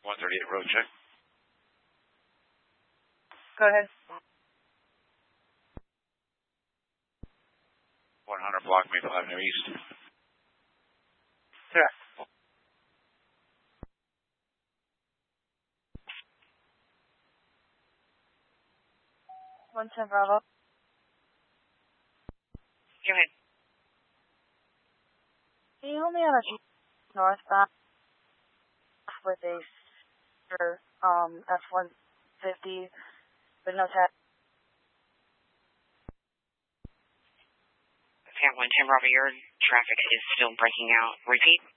138 road check. Go ahead. 100 block Maple Avenue East. Correct. 110 Bravo. Go ahead. Can you hold me on a northbound with a F-150 with no tag? Yeah, 110 Bravo, your traffic is still breaking out. Repeat.